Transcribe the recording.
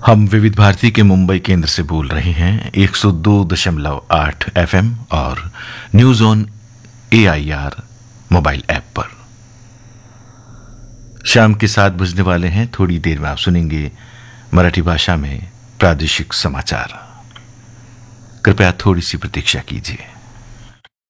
हम विविध भारती के मुंबई केंद्र से बोल रहे हैं 102.8 एफएम और news on AIR mobile app पर। शाम के 7 बजने वाले हैं। थोड़ी देर में आप सुनेंगे मराठी भाषा में प्रादेशिक समाचार। कृपया थोड़ी सी प्रतीक्षा कीजिए।